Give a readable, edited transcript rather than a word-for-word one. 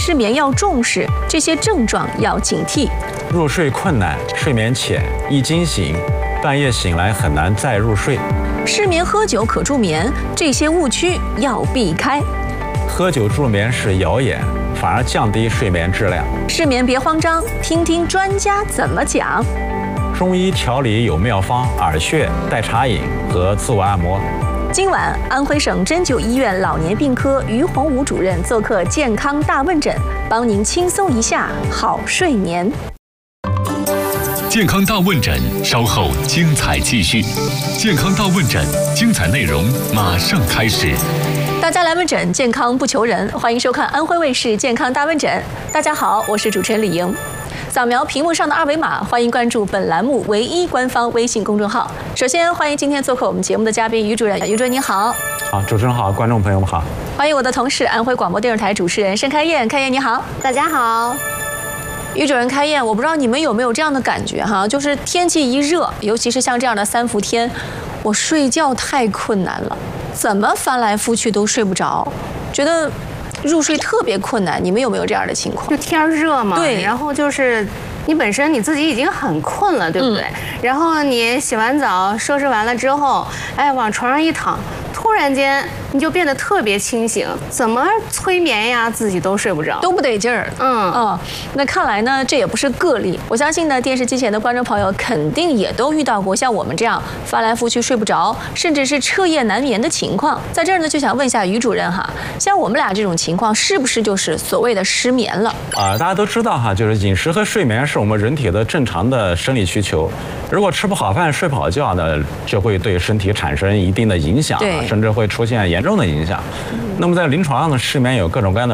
失眠要重视，这些症状要警惕。 入睡困难，睡眠浅，易惊醒，半夜醒来很难再入睡。 失眠喝酒可助眠，这些误区要避开。 喝酒助眠是谣言，反而降低睡眠质量。 失眠别慌张，听听专家怎么讲。 中医调理有妙方，耳穴、代茶饮和自我按摩。 今晚，安徽省针灸医院老年病科于洪武主任做客健康大问诊，帮您轻松一下好睡眠。 健康大问诊稍后精彩继续。健康大问诊，精彩内容马上开始。 大家来问诊，健康不求人，欢迎收看安徽卫视健康大问诊。大家好，我是主持人李莹。扫描屏幕上的二维码，欢迎关注本栏目唯一官方微信公众号。首先欢迎今天做客我们节目的嘉宾于主任，于主任您好。 好，主持人好，观众朋友们好。 欢迎我的同事安徽广播电视台主持人申开燕，开燕你好。 大家好。 于主任开燕，我不知道你们有没有这样的感觉哈，就是天气一热，尤其是像这样的3伏天，我睡觉太困难了，怎么翻来覆去都睡不着，觉得入睡特别困难。你们有没有这样的情况？ 就天热嘛， 对， 然后就是你本身你自己已经很困了，对不对？然后你洗完澡收拾完了之后，哎，往床上一躺，突然间你就变得特别清醒，怎么催眠呀，自己都睡不着， 都不得劲儿。那看来呢，这也不是个例。我相信呢，电视机前的观众朋友肯定也都遇到过像我们这样翻来覆去睡不着，甚至是彻夜难眠的情况。在这儿呢，就想问一下于主任哈，像我们俩这种情况，是不是就是所谓的失眠了？ 大家都知道哈，就是饮食和睡眠是我们人体的正常的生理需求。如果吃不好饭、睡不好觉呢，就会对身体产生一定的影响，甚至会出现严重的影响。那么在临床上呢，失眠有各种各样的